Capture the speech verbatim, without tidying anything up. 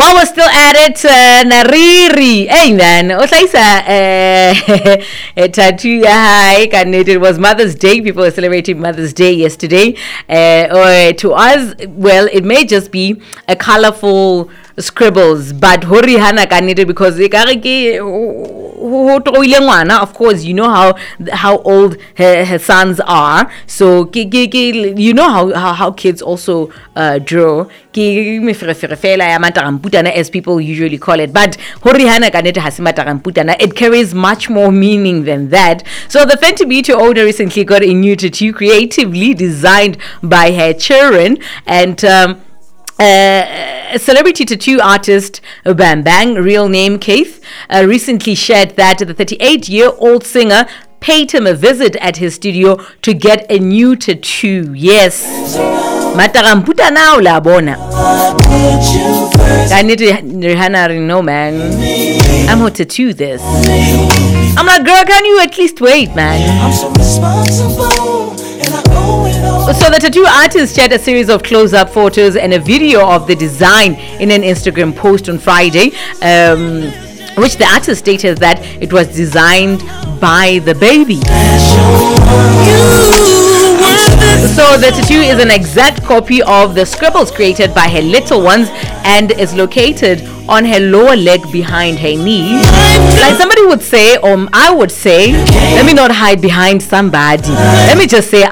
While we're still at it, uh, Nariri, hey man, Osaisa, uh, tattoo, hi, it was Mother's Day. People were celebrating Mother's Day yesterday. Uh, or to us, well, it may just be a colorful scribbles, but hori hana kanete because of course you know how how old her, her sons are, so you know how how, how kids also uh, draw, as people usually call it, but hori hana kanete hasimatamputana, it carries much more meaning than that. So the Fenty Beauty owner recently got a new tattoo creatively designed by her children, and um Uh, celebrity tattoo artist Bam Bang, real name Keith, uh, recently shared that the thirty-eight-year-old singer paid him a visit at his studio to get a new tattoo. Yes. Mataramputa now la bona. I need to Rihanna know, man. I'm gonna tattoo this. I'm like, girl, can you at least wait, man? I'm so responsible. So the tattoo artist shared a series of close-up photos and a video of the design in an Instagram post on Friday, um, which the artist stated that it was designed by the baby. So the tattoo is an exact copy of the scribbles created by her little ones and is located on her lower leg behind her knee. Like somebody would say, or I would say, let me not hide behind somebody. Let me just say,